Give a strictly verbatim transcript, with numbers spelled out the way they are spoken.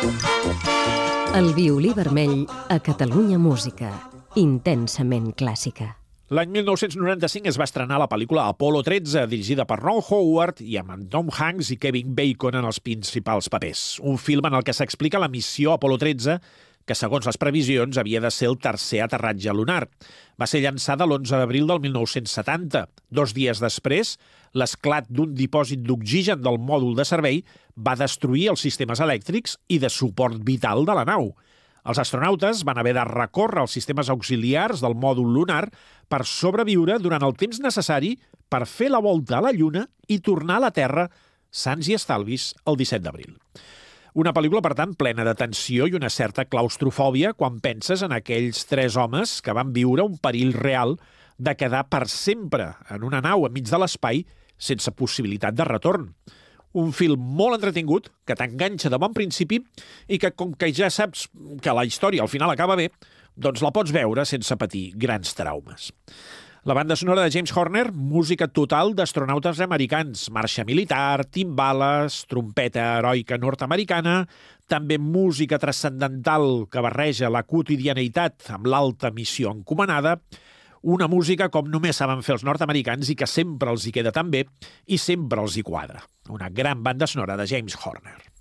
El violí vermell a Catalunya Música. Intensament clàssica. L'any mil nou-cents noranta-cinc es va estrenar la pel·lícula Apolo tretze, dirigida per Ron Howard i amb en Tom Hanks i Kevin Bacon en els principals papers. Un film en el que s'explica la missió Apolo tretze, que segons les previsions havia de ser el tercer aterratge lunar. Va ser llançada l'onze d'abril del mil nou-cents setanta. Dos dies després, l'esclat d'un dipòsit d'oxigen del mòdul de servei va destruir els sistemes elèctrics i de suport vital de la nau. Els astronautes van haver de recórrer els sistemes auxiliars del mòdul lunar per sobreviure durant el temps necessari per fer la volta a la Lluna i tornar a la Terra sans i estalvis el disset d'abril. Una pel·lícula, per tant, plena de tensió i una certa claustrofòbia quan penses en aquells tres homes que van viure un perill real de quedar per sempre en una nau enmig de l'espai sense possibilitat de retorn. Un film molt entretingut, que t'enganxa de bon principi i que, com que ja saps que la història al final acaba bé, doncs la pots veure sense patir grans traumes. La banda sonora de James Horner, música total d'astronautes americans, marxa militar, timbales, trompeta heroica nord-americana, també música transcendental que barreja la quotidianitat amb l'alta missió encomanada, una música com només saben fer els nord-americans i que sempre els hi queda tan bé i sempre els hi quadra. Una gran banda sonora de James Horner.